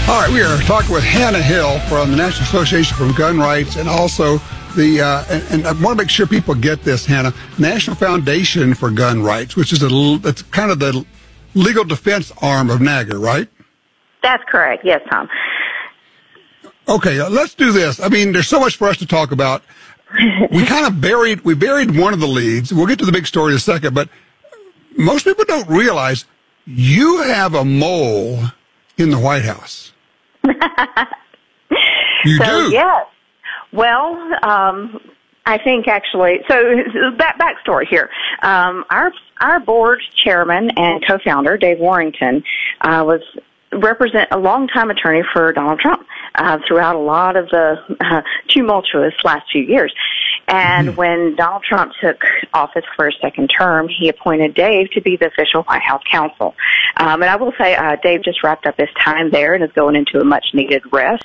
All right, we are talking with Hannah Hill from the National Association for Gun Rights, and also and I want to make sure people get this, Hannah, National Foundation for Gun Rights, which is it's kind of the legal defense arm of NAGR, right? That's correct. Yes, Tom. Okay, let's do this. I mean, there's so much for us to talk about. We kind of buried one of the leads. We'll get to the big story in a second, but most people don't realize you have a mole in the White House. You do? Yes. Well, I think actually, so backstory here. Our board chairman and co-founder, Dave Warrington, was a longtime attorney for Donald Trump throughout a lot of the tumultuous last few years. And when Donald Trump took office for his second term, he appointed Dave to be the official White House counsel. And I will say, Dave just wrapped up his time there and is going into a much-needed rest.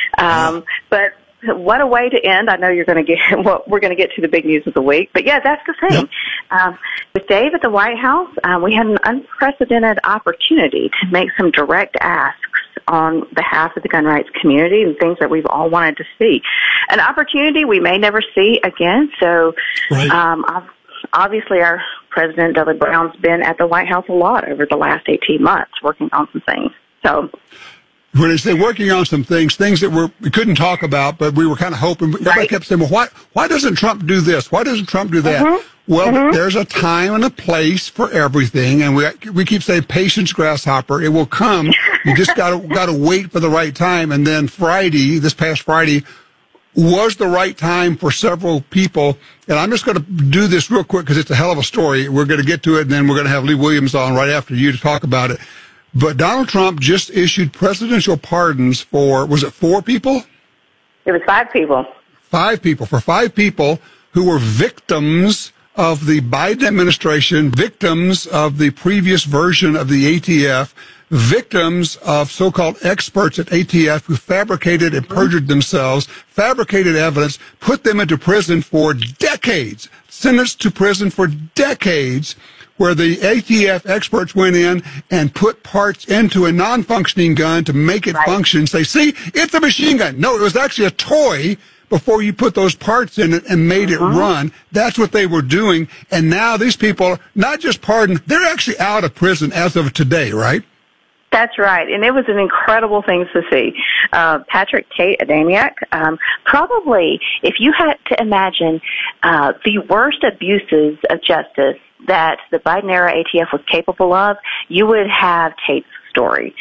But what a way to end. I know we're going to get to the big news of the week. But yeah, that's the thing. Yep. With Dave at the White House, we had an unprecedented opportunity to make some direct asks on behalf of the gun rights community and things that we've all wanted to see. An opportunity we may never see again. So, right. Obviously our President Dudley Brown's been at the White House a lot over the last 18 months working on some things. So, when they say working on some things that we couldn't talk about, but we were kind of hoping. Right. Everybody kept saying, well, why doesn't Trump do this? Why doesn't Trump do that? Well, there's a time and a place for everything, and we keep saying patience, grasshopper. It will come. You just gotta wait for the right time. And then this past Friday, was the right time for several people. And I'm just going to do this real quick because it's a hell of a story. We're going to get to it, and then we're going to have Lee Williams on right after you to talk about it. But Donald Trump just issued presidential pardons for, was it 4 people? It was 5 people. 5 people. For 5 people who were victims of the Biden administration, victims of the previous version of the ATF, victims of so-called experts at ATF who fabricated and perjured themselves, fabricated evidence, put them into prison for decades, sentenced to prison for decades, where the ATF experts went in and put parts into a non-functioning gun to make it function. Say, see, it's a machine gun. No, it was actually a toy before you put those parts in it and made it run. That's what they were doing. And now these people are not just pardoned, they're actually out of prison as of today, right? That's right, and it was an incredible thing to see. Patrick Tate Adamiak, probably, if you had to imagine the worst abuses of justice that the Biden-era ATF was capable of, you would have Tate's story.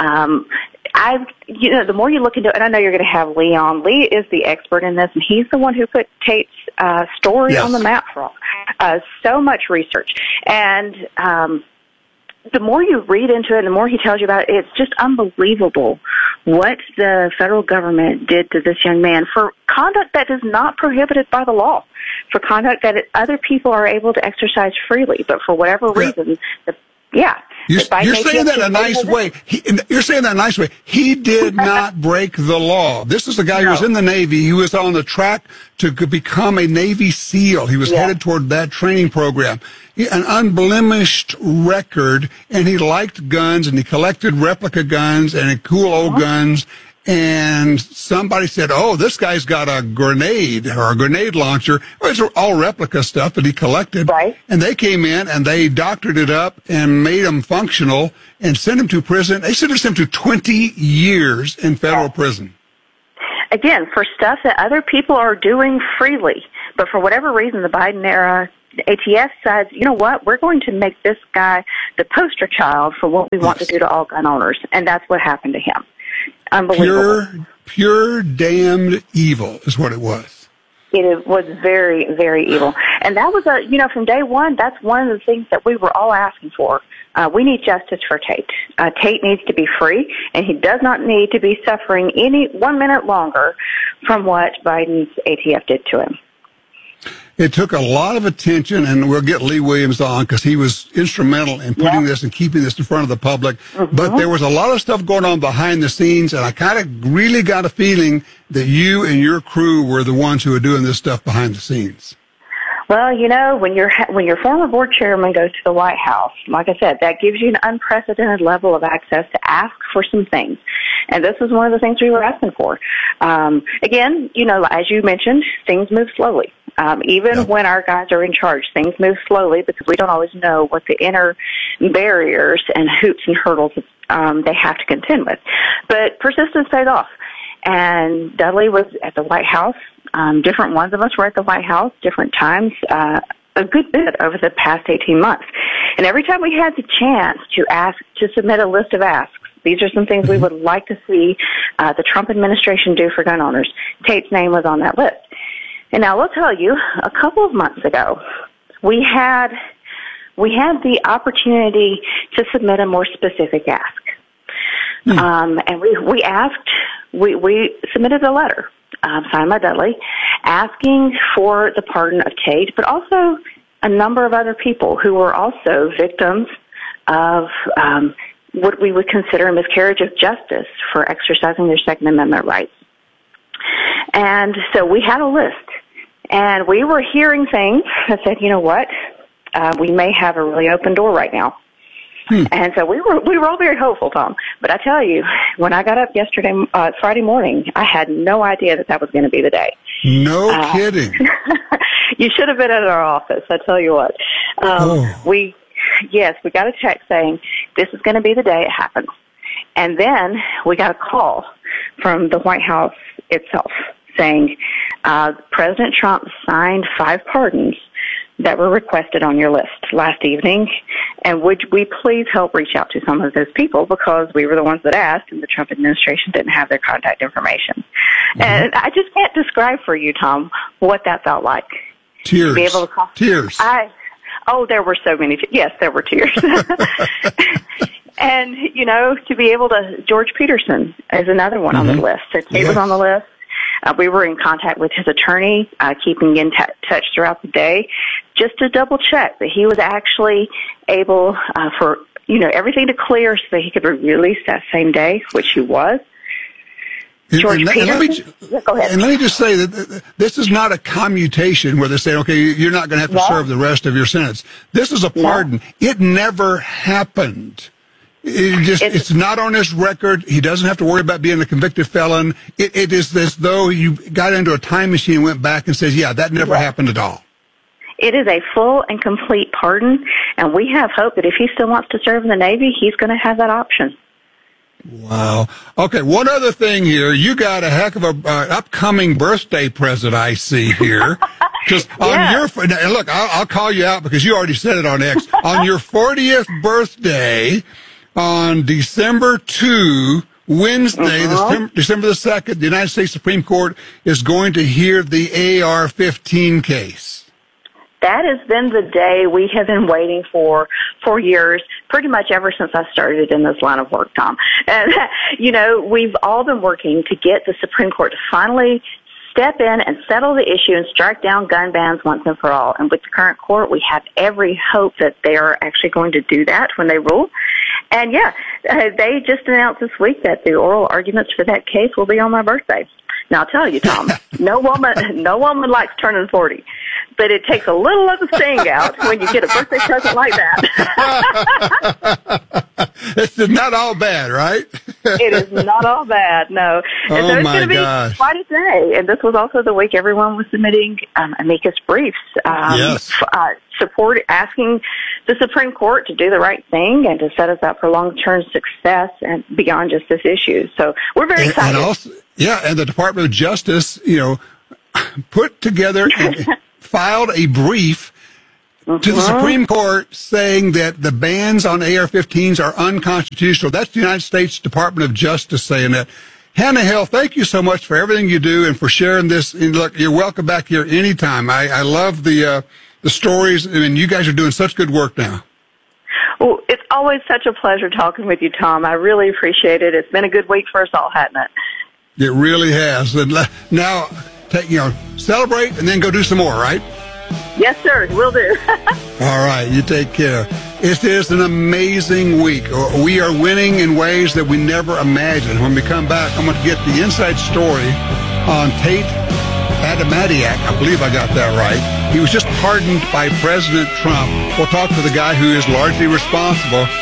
The more you look into it, and I know you're going to have Lee on. Lee is the expert in this, and he's the one who put Tate's story on the map for us. So much research. And the more you read into it, and the more he tells you about it, it's just unbelievable what the federal government did to this young man for conduct that is not prohibited by the law, for conduct that other people are able to exercise freely, but for whatever reason, You're saying that in a nice way. You're saying that in a nice way. He did not break the law. This is a guy who was in the Navy. He was on the track to become a Navy SEAL. He was headed toward that training program. An unblemished record, and he liked guns, and he collected replica guns and cool old guns. And somebody said, oh, this guy's got a grenade or a grenade launcher. Well, it's all replica stuff that he collected. Right. And they came in and they doctored it up and made him functional and sent him to prison. They sentenced him to 20 years in federal prison. Again, for stuff that other people are doing freely. But for whatever reason, the Biden-era ATF says, you know what, we're going to make this guy the poster child for what we want to do to all gun owners. And that's what happened to him. Unbelievable. Pure damned evil is what it was. It was very, very evil. And that was from day one, that's one of the things that we were all asking for. We need justice for Tate. Tate needs to be free, and he does not need to be suffering 1 minute longer from what Biden's ATF did to him. It took a lot of attention, and we'll get Lee Williams on because he was instrumental in putting this and keeping this in front of the public. But there was a lot of stuff going on behind the scenes, and I kind of really got a feeling that you and your crew were the ones who were doing this stuff behind the scenes. Well, when your former board chairman goes to the White House, like I said, that gives you an unprecedented level of access to ask for some things. And this is one of the things we were asking for. Again, as you mentioned, things move slowly. Even when our guys are in charge, things move slowly because we don't always know what the inner barriers and hoops and hurdles they have to contend with. But persistence paid off. And Dudley was at the White House. Different ones of us were at the White House, different times, a good bit over the past 18 months. And every time we had the chance to submit a list of asks, these are some things we would like to see the Trump administration do for gun owners. Tate's name was on that list. And now we'll tell you, a couple of months ago, we had the opportunity to submit a more specific ask. And we submitted a letter, signed by Dudley, asking for the pardon of Tate, but also a number of other people who were also victims of what we would consider a miscarriage of justice for exercising their Second Amendment rights. And so we had a list, and we were hearing things that said, you know what, we may have a really open door right now. And so we were all very hopeful, Tom. But I tell you, when I got up Friday morning, I had no idea that was going to be the day. No kidding. You should have been at our office. I tell you what. We got a text saying this is going to be the day it happens. And then we got a call from the White House itself saying President Trump signed 5 pardons that were requested on your list last evening, and would we please help reach out to some of those people because we were the ones that asked and the Trump administration didn't have their contact information. And I just can't describe for you, Tom, what that felt like. Tears. To be able to call. Tears. There were so many. Yes, there were tears. And, to be able to, George Peterson is another one on the list. So Tate was on the list. We were in contact with his attorney, keeping in touch throughout the day, just to double check that he was actually able for everything to clear so that he could release that same day, which he was. George Peterson. Go ahead. And let me just say that this is not a commutation where they say, okay, you're not going to have to serve the rest of your sentence. This is a pardon. It never happened. It's not on his record. He doesn't have to worry about being a convicted felon. It is as though you got into a time machine and went back and says, that never happened at all. It is a full and complete pardon, and we have hope that if he still wants to serve in the Navy, he's going to have that option. Wow. Okay, one other thing here. You got a heck of a upcoming birthday present I see here. Because look, I'll call you out because you already said it on X. On your 40th birthday, on December 2, Wednesday, December the 2nd, the United States Supreme Court is going to hear the AR-15 case. That has been the day we have been waiting for years, pretty much ever since I started in this line of work, Tom. And, we've all been working to get the Supreme Court to finally step in and settle the issue and strike down gun bans once and for all. And with the current court, we have every hope that they are actually going to do that when they rule. And they just announced this week that the oral arguments for that case will be on my birthday. Now I'll tell you, Tom, no woman likes turning 40, but it takes a little of the sting out when you get a birthday present like that. It's not all bad, right? It is not all bad, no. And so it's going to be quite a day. And this was also the week everyone was submitting amicus briefs, asking the Supreme Court to do the right thing and to set us up for long-term success and beyond just this issue. So we're very excited. And the Department of Justice, put together and filed a brief to the Supreme Court saying that the bans on AR-15s are unconstitutional. That's the United States Department of Justice saying that. Hannah Hill, thank you so much for everything you do and for sharing this. And look, you're welcome back here anytime. I love the stories, and you guys are doing such good work now. Well, it's always such a pleasure talking with you, Tom. I really appreciate it. It's been a good week for us all, hasn't it? It really has. And now, celebrate and then go do some more, right? Yes, sir. Will do. All right. You take care. It is an amazing week. We are winning in ways that we never imagined. When we come back, I'm going to get the inside story on Tate Adamadiak. I believe I got that right. He was just pardoned by President Trump. We'll talk to the guy who is largely responsible